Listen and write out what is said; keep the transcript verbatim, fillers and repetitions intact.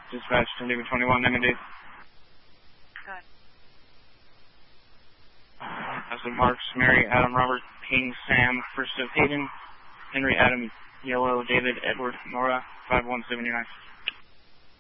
Dispatch to David twenty-one, name and date. Good. As of Marks, Mary, Adam, Robert, King, Sam, first of Hayden, Henry, Adam, Yellow, David, Edward, Nora, five one seven nine.